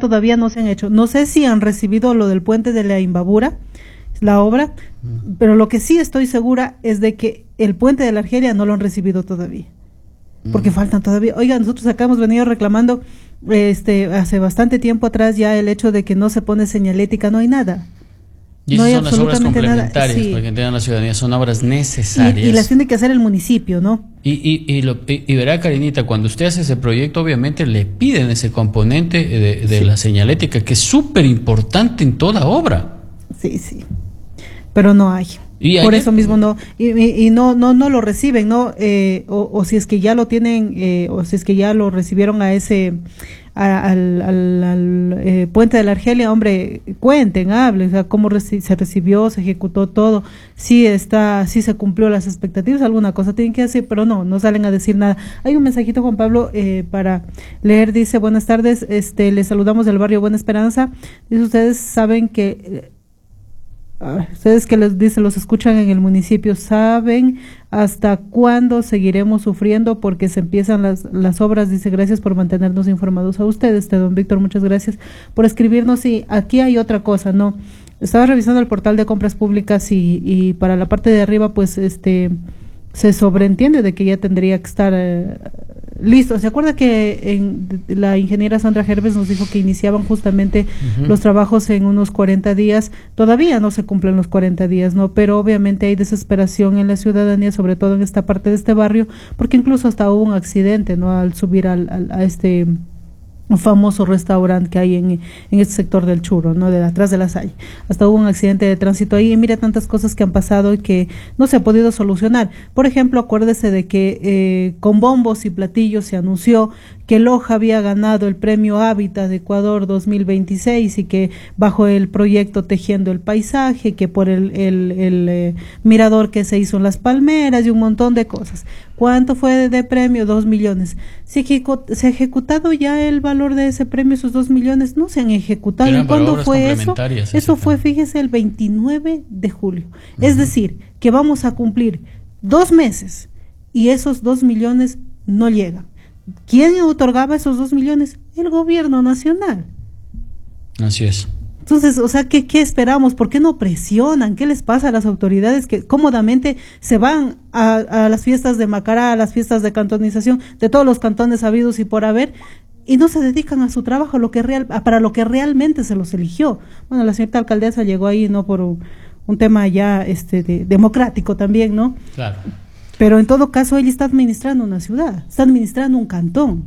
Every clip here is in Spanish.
todavía no se han hecho. No sé si han recibido lo del puente de la Imbabura, la obra, pero lo que sí estoy segura es de que el puente de la Argelia no lo han recibido todavía, porque faltan todavía. Oiga, nosotros acá hemos venido reclamando hace bastante tiempo atrás ya el hecho de que no se pone señalética, no hay nada. Y no esas hay son las obras absolutamente complementarias, nada. Sí. para que entiendan la ciudadanía, son obras necesarias. Y las tiene que hacer el municipio, ¿no? Y verá, Karinita, cuando usted hace ese proyecto, obviamente le piden ese componente de la señalética, que es súper importante en toda obra. Sí, sí. Pero no hay. Por eso mismo no, y no lo reciben, ¿no? O si es que ya lo tienen, o si es que ya lo recibieron a ese, al puente de la Argelia, hombre, cuenten, hablen, o sea, cómo se recibió, se ejecutó todo, sí se cumplió las expectativas, alguna cosa tienen que hacer, pero no salen a decir nada. Hay un mensajito, Juan Pablo, para leer, dice: buenas tardes, les saludamos del barrio Buena Esperanza, dice: ustedes saben que ustedes que les dice, los escuchan en el municipio, ¿saben hasta cuándo seguiremos sufriendo? Porque se empiezan las obras. Dice: gracias por mantenernos informados a ustedes. Don Víctor, muchas gracias por escribirnos. Y aquí hay otra cosa, ¿no? Estaba revisando el portal de compras públicas y para la parte de arriba, pues, se sobreentiende de que ya tendría que estar listo. ¿Se acuerda que la ingeniera Sandra Herbes nos dijo que iniciaban justamente los trabajos en unos 40 días? Todavía no se cumplen los 40 días, ¿no? Pero obviamente hay desesperación en la ciudadanía, sobre todo en esta parte de este barrio, porque incluso hasta hubo un accidente, ¿no? Al subir a este famoso restaurante que hay en este sector del Churro, ¿no? De atrás de la Salle. Hasta hubo un accidente de tránsito ahí, y mira tantas cosas que han pasado y que no se ha podido solucionar. Por ejemplo, acuérdese de que con bombos y platillos se anunció que Loja había ganado el premio Hábitat de Ecuador 2026 y que bajo el proyecto Tejiendo el Paisaje, que por el mirador que se hizo en Las Palmeras y un montón de cosas. ¿Cuánto fue de premio? 2 millones. ¿Se ha ejecutado ya el valor de ese premio, esos 2 millones? No se han ejecutado. ¿Y cuándo fue eso? Eso fue, fíjese, el 29 de julio. Es decir, que vamos a cumplir 2 meses y esos 2 millones no llegan. ¿Quién otorgaba esos 2 millones? El gobierno nacional. Así es. Entonces, o sea, ¿qué esperamos? ¿Por qué no presionan? ¿Qué les pasa a las autoridades que cómodamente se van a las fiestas de Macará, a las fiestas de cantonización de todos los cantones habidos y por haber, y no se dedican a su trabajo, para lo que realmente se los eligió? Bueno, la señorita alcaldesa llegó ahí, ¿no? Por un tema ya democrático también, ¿no? Claro. Pero en todo caso, ella está administrando una ciudad, está administrando un cantón.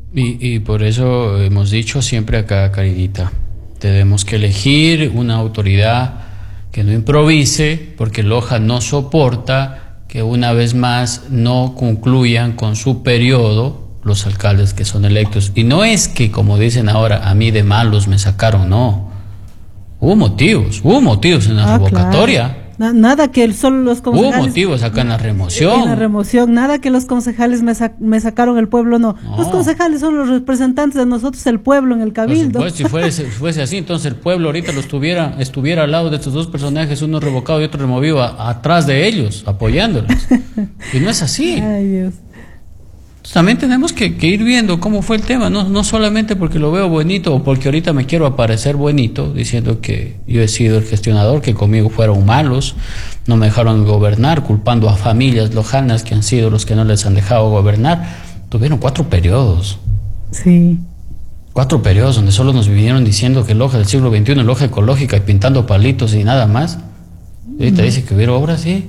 Y por eso hemos dicho siempre acá, Karinita, tenemos que elegir una autoridad que no improvise, porque Loja no soporta que una vez más no concluyan con su periodo los alcaldes que son electos. Y no es que, como dicen ahora, a mí de malos me sacaron, no. Hubo motivos en la revocatoria. Claro. Nada que solo los concejales... Hubo motivos acá en la remoción. En la remoción, nada que los concejales me sacaron el pueblo, no. Los concejales son los representantes de nosotros, el pueblo, en el cabildo. Pues, si fuese así, entonces el pueblo ahorita estuviera al lado de estos dos personajes, uno revocado y otro removido, atrás de ellos, apoyándolos. Y no es así. Ay, Dios. También tenemos que ir viendo cómo fue el tema, no solamente porque lo veo bonito o porque ahorita me quiero aparecer bonito diciendo que yo he sido el gestionador, que conmigo fueron malos, no me dejaron gobernar, culpando a familias lojanas que han sido los que no les han dejado gobernar. Tuvieron 4 periodos. Sí. 4 periodos donde solo nos vinieron diciendo que Loja del siglo XXI, Loja ecológica y pintando palitos y nada más. Y ahorita dice que hubiera obras, sí.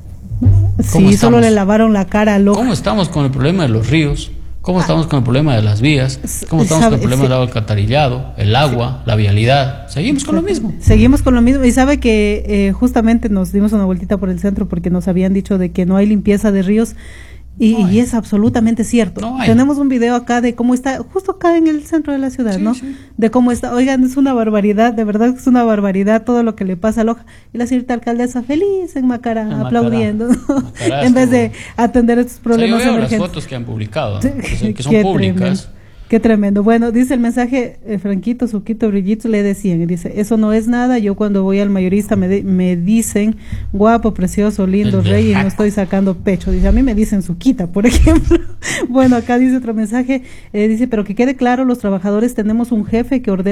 Sí, solo le lavaron la cara a Loja. ¿Cómo estamos con el problema de los ríos? ¿Cómo estamos con el problema de las vías? ¿Cómo estamos con el problema del alcantarillado, el agua, la vialidad? Seguimos con lo mismo. Seguimos con lo mismo. Y sabe que justamente nos dimos una vueltita por el centro porque nos habían dicho de que no hay limpieza de ríos. Y es absolutamente cierto. Tenemos un video acá de cómo está, justo acá en el centro de la ciudad, ¿no? Sí. De cómo está. Oigan, es una barbaridad, de verdad que es una barbaridad todo lo que le pasa a Loja. Y la señorita alcaldesa feliz en Macará, aplaudiendo, Macará en vez de atender estos problemas emergentes. Yo veo las fotos que han publicado, ¿no? que son públicas. Tremendo. Qué tremendo. Bueno, dice el mensaje, Franquito, Suquito, Brillito, le decían, dice: eso no es nada, yo cuando voy al mayorista me dicen guapo, precioso, lindo, rey, y no estoy sacando pecho. Dice, a mí me dicen Suquita, por ejemplo. Bueno, acá dice otro mensaje, dice: pero que quede claro, los trabajadores tenemos un jefe que ordena